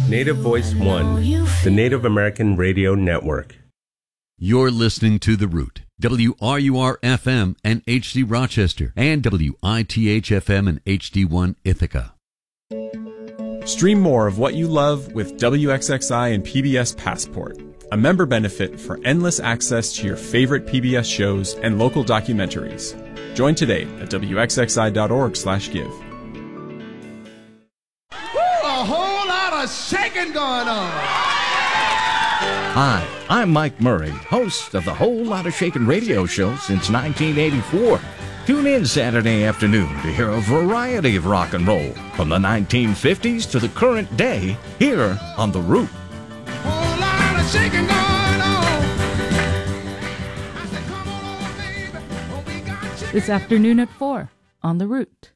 Native Voice One, the Native American Radio Network. You're listening to The Root, WRUR-FM and HD Rochester, and WITH-FM and HD1 Ithaca. Stream more of what you love with WXXI and PBS Passport, a member benefit for endless access to your favorite PBS shows and local documentaries. Join today at WXXI.org/give. A whole lot of shaking going on. Hi, I'm Mike Murray, host of the Whole Lot of Shakin' radio show since 1984. Tune in Saturday afternoon to hear a variety of rock and roll from the 1950s to the current day here on The Root. Whole lot of shaking going on. This afternoon at 4 on The Root.